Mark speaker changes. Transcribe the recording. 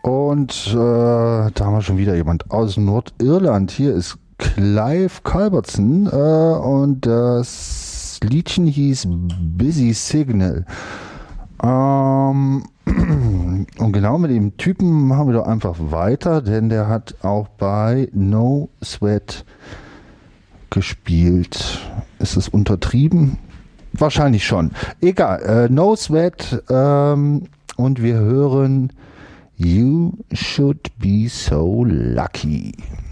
Speaker 1: Und da haben wir schon wieder jemand aus Nordirland. Hier ist Clive Culbertson und das Liedchen hieß Busy Signal. Und genau mit dem Typen machen wir doch einfach weiter, denn der hat auch bei No Sweat gespielt. Ist es untertrieben? Wahrscheinlich schon. Egal. No Sweat und wir hören You Should Be So Lucky.